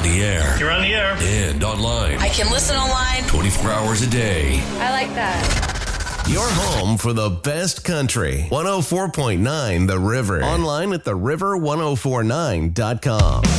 the air. You're on the air. And online. I can listen online 24 hours a day. I like that. Your home for the best country. 104.9 The River. Online at theriver1049.com.